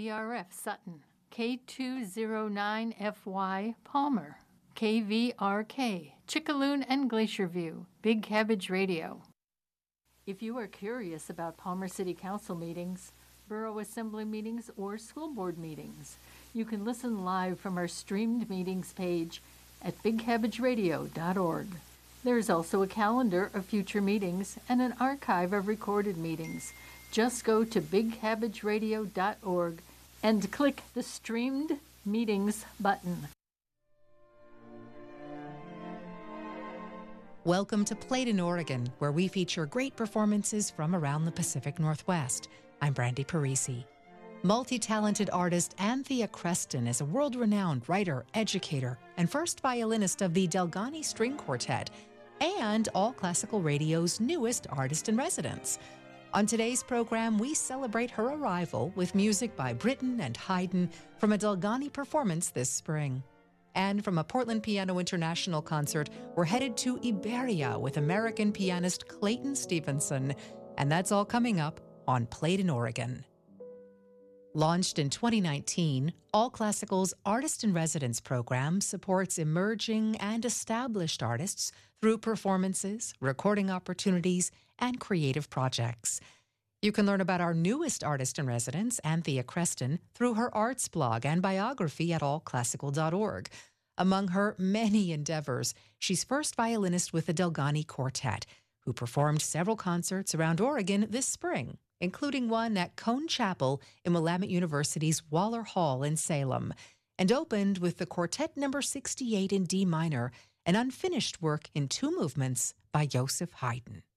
KVRF Sutton, K209FY Palmer, KVRK Chickaloon and Glacier View, Big Cabbage Radio. If you are curious about Palmer City Council meetings, Borough Assembly meetings, or school board meetings, you can listen live from our streamed meetings page at bigcabbageradio.org. There is also a calendar of future meetings and an archive of recorded meetings. Just go to bigcabbageradio.org and click the Streamed Meetings button. Welcome to Played in Oregon, where we feature great performances from around the Pacific Northwest. I'm Brandy Parisi. Multi-talented artist Anthea Creston is a world-renowned writer, educator, and first violinist of the Delgany String Quartet, and All Classical Radio's newest artist-in-residence. On today's program, we celebrate her arrival with music by Britten and Haydn from a Delgany performance this spring. And from a Portland Piano International concert, we're headed to Iberia with American pianist Clayton Stevenson. And that's all coming up on Played in Oregon. Launched in 2019, All Classical's Artist-in-Residence program supports emerging and established artists through performances, recording opportunities, and creative projects. You can learn about our newest artist-in-residence, Anthea Creston, through her arts blog and biography at allclassical.org. Among her many endeavors, she's first violinist with the Delgany Quartet, who performed several concerts around Oregon this spring, including one at Cone Chapel in Willamette University's Waller Hall in Salem, and opened with the Quartet No. 68 in D minor, an unfinished work in two movements by Joseph Haydn.